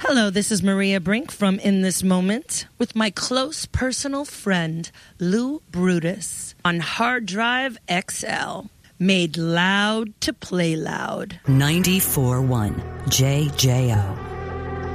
Hello, this is Maria Brink from In This Moment with my close personal friend, Lou Brutus, on Hard Drive XL. Made loud to play loud. 94.1 JJO.